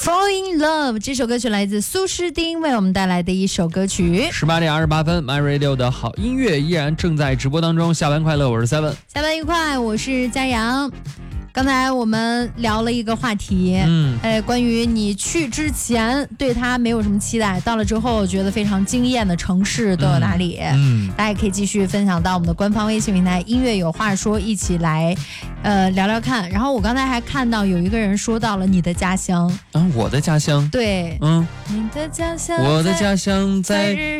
Fall in Love 这首歌曲来自苏诗丁为我们带来的一首歌曲。 18点28分 ，My Radio 的好音乐依然正在直播当中。下班快乐，我是 Seven。 下班愉快，我是佳阳。刚才我们聊了一个话题，关于你去之前对它没有什么期待，到了之后觉得非常惊艳的城市都有哪里？大家也可以继续分享到我们的官方微信平台音乐有话说，一起来聊聊看。然后我刚才还看到有一个人说到了你的家乡， 我的家乡， 对，你的家乡， 我的家乡在日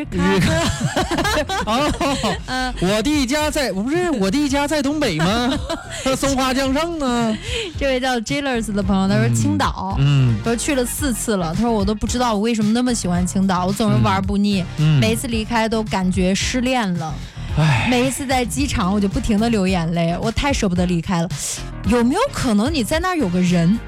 我的家在，不是我的家在东北吗？松花江上呢。 这位叫 Jailers 的朋友，他说青岛，他说去了4次了，他说我都不知道我为什么那么喜欢青岛，我总是玩不腻，每一次离开都感觉失恋了，每一次在机场我就不停的流眼泪，我太舍不得离开了。有没有可能你在那儿有个人？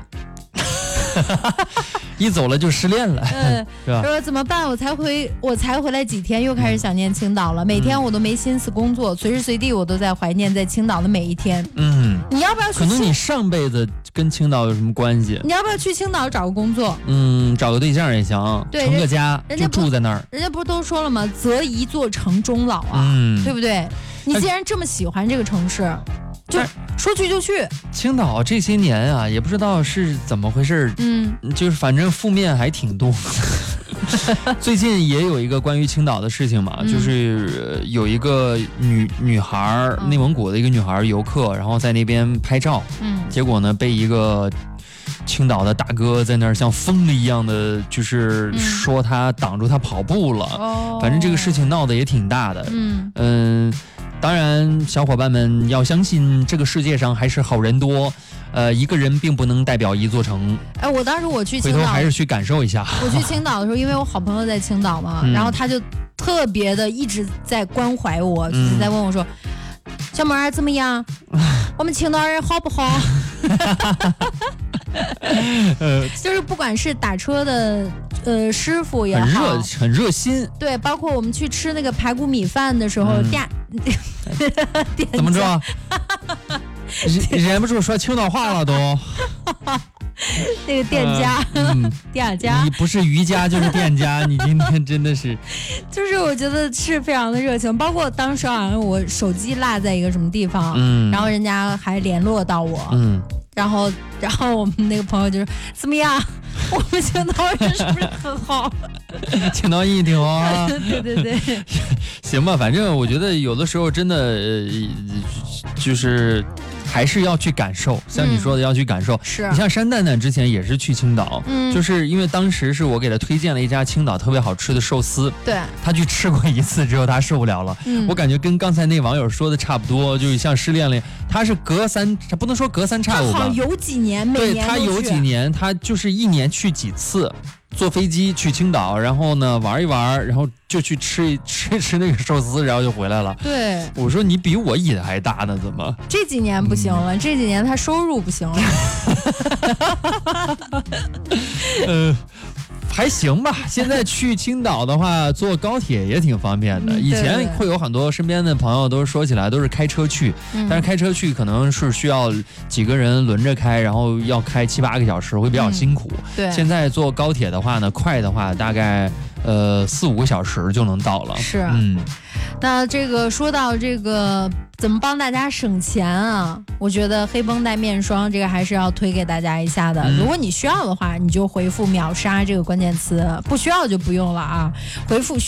一走了就失恋了，是吧？ 说怎么办？我才回来几天，又开始想念青岛了。每天我都没心思工作，随时随地我都在怀念在青岛的每一天。你要不要去？ 可能你上辈子跟青岛有什么关系？ 你要不要去青岛找个工作？ 找个对象也行，成个家，就住在那儿。 人家不是都说了吗？择一座城终老啊，对不对？你既然这么喜欢这个城市，就说去就去。 青岛这些年啊，也不知道是怎么回事，就是反正负面还挺多。最近也有一个关于青岛的事情嘛，就是有一个女孩，内蒙古的一个女孩游客，然后在那边拍照，结果呢被一个青岛的大哥在那儿像疯了一样的，就是说他挡住他跑步了，反正这个事情闹得也挺大的，当然小伙伴们要相信这个世界上还是好人多，一个人并不能代表一座城。 我当时我去青岛， 回头还是去感受一下。 我去青岛的时候，因为我好朋友在青岛嘛，然后他就特别的一直在关怀我，就是在问我说，小妹儿怎么样？我们青岛人好不好？就是不管是打车的师傅也好， 很热心。 对，包括我们去吃那个排骨米饭的时候， 怎么着？忍不住说青岛话了都。 那个店家，店家， 你不是瑜伽就是店家，你今天真的是， 就是我觉得是非常的热情。包括当时好像我手机落在一个什么地方，然后人家还联络到我，然后我们那个朋友就说怎么样，我们青岛人是不是很好？ 青岛人挺好啊。 对， 行吧，反正我觉得有的时候真的就是还是要去感受，像你说的要去感受。 是， 你像山蛋蛋之前也是去青岛，就是因为当时是我给他推荐了一家青岛特别好吃的寿司， 对，他去吃过一次之后他受不了了，我感觉跟刚才那网友说的差不多，就是像失恋了，他是他不能说隔三差五吧， 他好有几年，每年对，他有几年，他就是1年去几次。坐飞机去青岛，然后呢玩一玩，然后就去吃那个寿司，然后就回来了。 对， 我说你比我瘾还大呢，怎么？ 这几年不行了，这几年他收入不行了。 还行吧，现在去青岛的话，坐高铁也挺方便的。以前会有很多身边的朋友都说起来都是开车去，但是开车去可能是需要几个人轮着开，然后要开7、8个小时，会比较辛苦。 对， 现在坐高铁的话呢，快的话大概4、5个小时就能到了。 是，那这个说到这个怎么帮大家省钱啊？我觉得黑绷带面霜这个还是要推给大家一下的。如果你需要的话，你就回复秒杀这个关键词，不需要就不用了啊。回复